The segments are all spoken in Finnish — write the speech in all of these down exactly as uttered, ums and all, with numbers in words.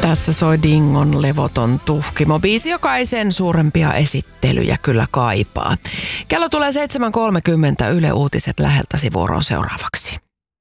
Tässä soi Dingon levoton tuhkimo. Biisi, joka ei sen suurempia esittelyjä kyllä kaipaa. Kello tulee seitsemän kolmekymmentä, Yle Uutiset läheltäsi vuoroon seuraavaksi.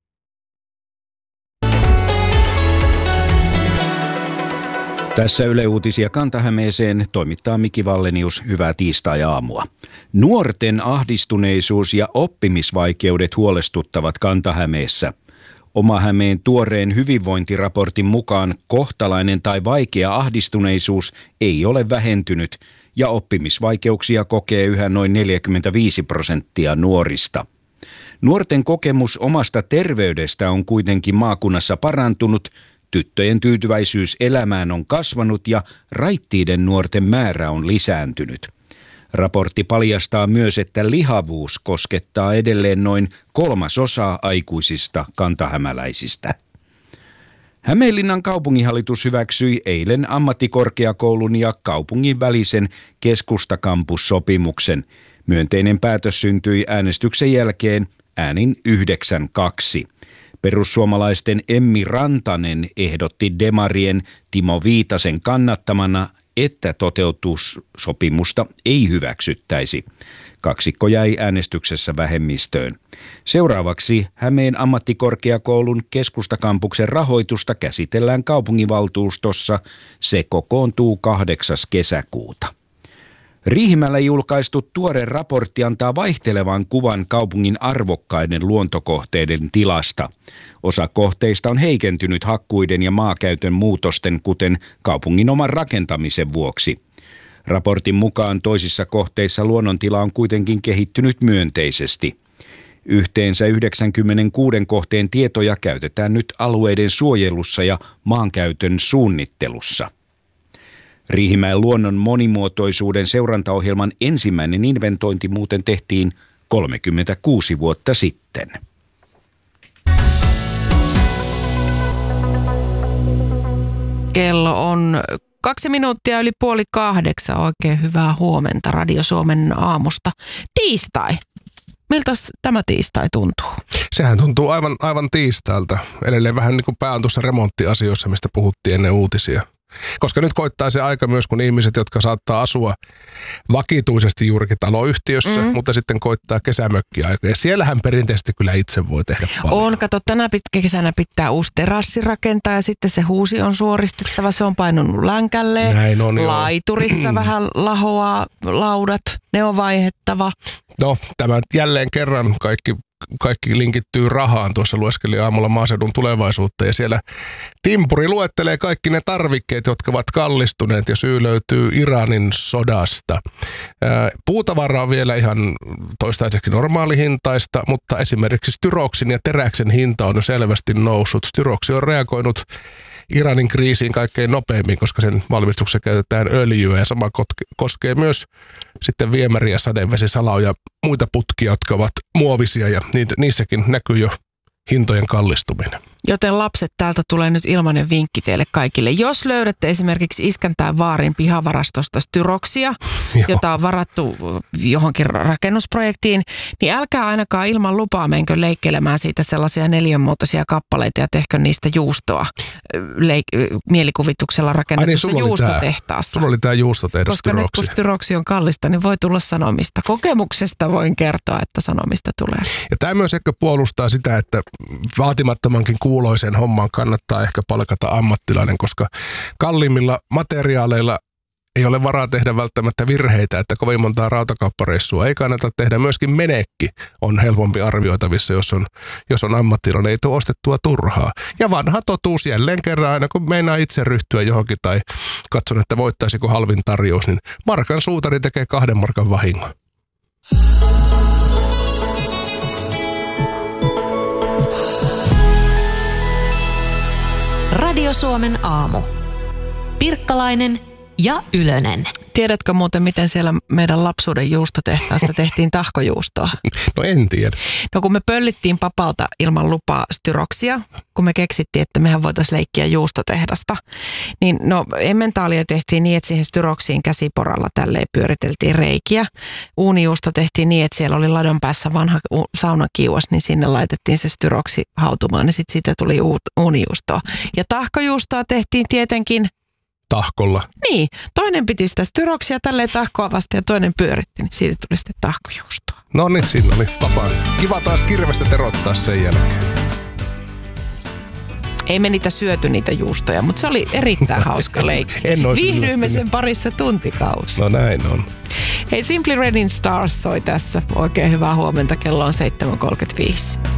Tässä Yle Uutisia Kanta-Hämeeseen toimittaa Miki Vallenius. Hyvää tiistai-aamua. Nuorten ahdistuneisuus ja oppimisvaikeudet huolestuttavat Kanta-Hämeessä. Oma-Hämeen tuoreen hyvinvointiraportin mukaan kohtalainen tai vaikea ahdistuneisuus ei ole vähentynyt ja oppimisvaikeuksia kokee yhä noin neljäkymmentäviisi prosenttia nuorista. Nuorten kokemus omasta terveydestä on kuitenkin maakunnassa parantunut, tyttöjen tyytyväisyys elämään on kasvanut ja raittiiden nuorten määrä on lisääntynyt. Raportti paljastaa myös, että lihavuus koskettaa edelleen noin kolmasosaa aikuisista kantahämäläisistä. Hämeenlinnan kaupunginhallitus hyväksyi eilen ammattikorkeakoulun ja kaupungin välisen keskustakampussopimuksen. Myönteinen päätös syntyi äänestyksen jälkeen äänin yhdeksän kaksi. Perussuomalaisten Emmi Rantanen ehdotti demarien Timo Viitasen kannattamana, että toteutussopimusta ei hyväksyttäisi. Kaksikko jäi äänestyksessä vähemmistöön. Seuraavaksi Hämeen ammattikorkeakoulun keskustakampuksen rahoitusta käsitellään kaupunginvaltuustossa. Se kokoontuu kahdeksas kesäkuuta. Riihimäellä julkaistu tuore raportti antaa vaihtelevan kuvan kaupungin arvokkaiden luontokohteiden tilasta. Osa kohteista on heikentynyt hakkuiden ja maakäytön muutosten, kuten kaupungin oman rakentamisen vuoksi. Raportin mukaan toisissa kohteissa luonnontila on kuitenkin kehittynyt myönteisesti. Yhteensä yhdeksänkymmentäkuusi kohteen tietoja käytetään nyt alueiden suojelussa ja maankäytön suunnittelussa. Riihimäen luonnon monimuotoisuuden seurantaohjelman ensimmäinen inventointi muuten tehtiin kolmekymmentäkuusi vuotta sitten. Kello on kaksi minuuttia yli puoli kahdeksan. Oikein hyvää huomenta Radio Suomen aamusta. Tiistai. Miltäs tämä tiistai tuntuu? Sehän tuntuu aivan, aivan tiistailta. Edelleen vähän niin kuin pää on tuossa remonttiasioissa, mistä puhuttiin ennen uutisia. Koska nyt koittaa se aika myös, kun ihmiset, jotka saattaa asua vakituisesti juurikin taloyhtiössä, mm. mutta sitten koittaa kesämökkiaika. Ja siellähän perinteisesti kyllä itse voi tehdä paljon. On, kato, tänä pitkä kesänä pitää uusi terassi rakentaa ja sitten se huusi on suoristettava. Se on painunut länkälle. Näin on, laiturissa vähän lahoaa laudat, ne on vaihettava. No, tämä jälleen kerran kaikki... Kaikki linkittyy rahaan. Tuossa lueskelin aamulla maaseudun tulevaisuutta ja siellä Timpuri luettelee kaikki ne tarvikkeet, jotka ovat kallistuneet ja syy löytyy Iranin sodasta. Puutavara on vielä ihan toistaiseksi normaalihintaista, mutta esimerkiksi styroksin ja teräksen hinta on jo selvästi noussut. Styroksi on reagoinut Iranin kriisiin kaikkein nopeimmin, koska sen valmistuksessa käytetään öljyä ja sama koskee myös sitten viemäriä, sadevesisaloja ja muita putkia, jotka ovat muovisia ja niissäkin näkyy jo hintojen kallistuminen. Joten lapset, täältä tulee nyt ilmainen vinkki teille kaikille. Jos löydätte esimerkiksi Iskän vaarin pihavarastosta styroksia, jota on varattu johonkin rakennusprojektiin, niin älkää ainakaan ilman lupaa menkö leikkelemään siitä sellaisia neliönmuotoisia kappaleita ja tehkö niistä juustoa leik- mielikuvituksella rakennetussa niin, juustotehtaassa. Sulla oli tämä juustotehdas Koska styroksi. nyt kun styroksi on kallista, niin voi tulla sanomista. Kokemuksesta voin kertoa, että sanomista tulee. Ja tämä myös ehkä puolustaa sitä, että vaatimattomankin kuuloisen homman kannattaa ehkä palkata ammattilainen, koska kalliimmilla materiaaleilla ei ole varaa tehdä välttämättä virheitä, että kovin montaa rautakauppareissua ei kannata tehdä. Myöskin menekki on helpompi arvioitavissa, jos on, jos on ammattilainen, ei tule ostettua turhaa. Ja vanha totuus jälleen kerran, aina kun meinaa itse ryhtyä johonkin tai katson, että voittaisiko halvin tarjous, niin markan suutari tekee kahden markan vahingon. Radio Suomen aamu. Pirkkalainen ja Ylönen. Tiedätkö muuten, miten siellä meidän lapsuuden juustotehtaassa tehtiin tahkojuustoa? No en tiedä. No kun me pöllittiin papalta ilman lupaa styroksia, kun me keksittiin, että mehän voitaisiin leikkiä juustotehdasta, niin no emmentaalia tehtiin niin, että siihen styroksiin käsiporalla tälleen pyöriteltiin reikiä. Uunijuusto tehtiin niin, että siellä oli ladon päässä vanha saunakiuas, niin sinne laitettiin se styroksi hautumaan ja sitten siitä tuli uunijuustoa. Ja tahkojuustoa tehtiin tietenkin tahkolla. Niin, toinen piti sitä styroksia tälleen tahkoa vasta ja toinen pyöritti, niin siitä tuli sitten tahkojuustoa. No niin, siinä oli vapaa. Kiva taas kirvestä terottaa sen jälkeen. Ei me niitä syöty niitä juustoja, mutta se oli erittäin hauska leikki. En olisi Viihdyimme yllättynyt. sen parissa tuntikausi. No näin on. Hei, Simply Redin Stars soi tässä. Oikein hyvää huomenta, kello on seitsemän kolmekymmentäviisi.